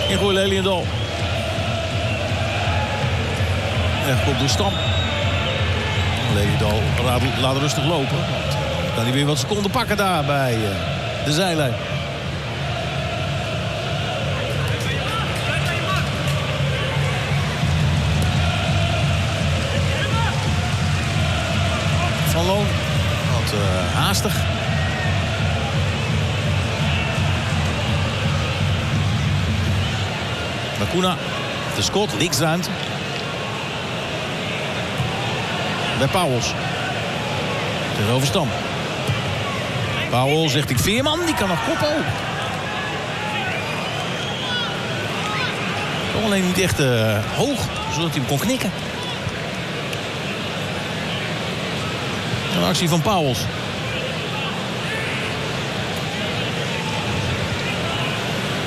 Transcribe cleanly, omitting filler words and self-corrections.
Ingooi Leliendal. Ja, komt door Stam. Leliendal laat rustig lopen. Dan kan hij weer wat seconden pakken daar bij de zijlijn. Van Loon. Wat haastig. Bakuna. De Scott. Linksruimte. Bij Pauwels. Tegenover Stam. Pauwels richting Veerman. Die kan nog koppen ook. Toch alleen niet echt hoog. Zodat hij hem kon knikken. Een actie van Pauwels.